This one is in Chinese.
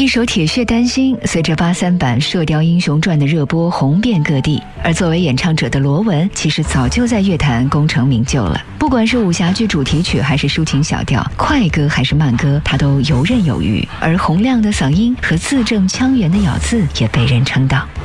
一首《铁血丹心》随着83版《射雕英雄传》的热播红遍各地，而作为演唱者的罗文其实早就在乐坛功成名就了。不管是武侠剧主题曲还是抒情小调，快歌还是慢歌，他都游刃有余。而洪亮的嗓音和字正腔圆的咬字也被人称道。